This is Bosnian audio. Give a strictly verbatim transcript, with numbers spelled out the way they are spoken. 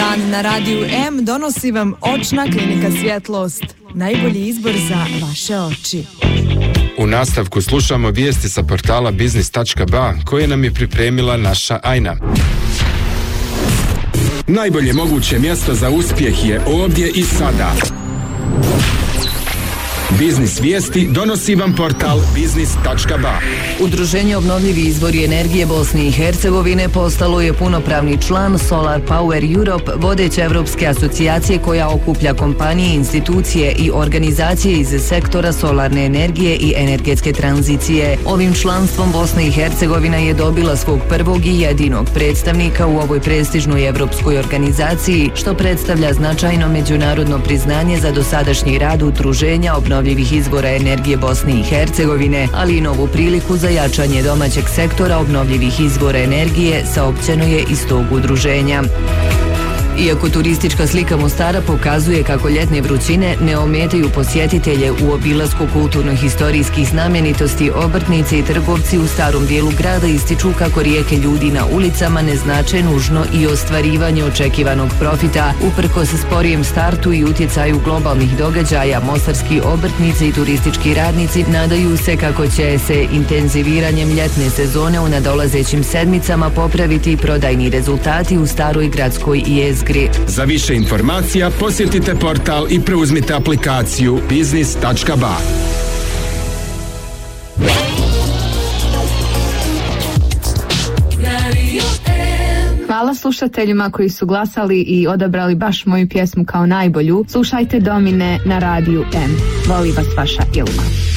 dan na Radiju M donosi vam Očna klinika Svjetlost. Najbolji izbor za vaše oči. U nastavku slušamo vijesti sa portala biznis tačka ba koje nam je pripremila naša Ajna. Najbolje moguće mjesto za uspjeh je ovdje i sada. Biznis vijesti donosi vam portal biznis tačka ba. Udruženje Obnovljivi izvori energije Bosne i Hercegovine postalo je punopravni član Solar Power Europe, vodeće evropske asocijacije koja okuplja kompanije, institucije i organizacije iz sektora solarne energije i energetske tranzicije. Ovim članstvom Bosna i Hercegovina je dobila svog prvog i jedinog predstavnika u ovoj prestižnoj evropskoj organizaciji, što predstavlja značajno međunarodno priznanje za dosadašnji rad Udruženja Obnovljivih izvora energije Bosne i Hercegovine, ali i novu priliku za jačanje domaćeg sektora obnovljivih izvora energije, saopćeno je iz tog udruženja. Iako turistička slika Mostara pokazuje kako ljetne vrućine ne ometaju posjetitelje u obilasku kulturno-historijskih znamenitosti, obrtnici i trgovci u starom dijelu grada ističu kako rijeke ljudi na ulicama ne znače nužno i ostvarivanje očekivanog profita. Uprkos sporijem startu i utjecaju globalnih događaja, mostarski obrtnici i turistički radnici nadaju se kako će se intenziviranjem ljetne sezone u nadolazećim sedmicama popraviti prodajni rezultati u staroj gradskoj jezgri. Za više informacija posjetite portal i preuzmite aplikaciju biznis tačka ba. Hvala slušateljima koji su glasali i odabrali baš moju pjesmu kao najbolju. Slušajte Domine na Radiju M. Voli vas vaša Ilma.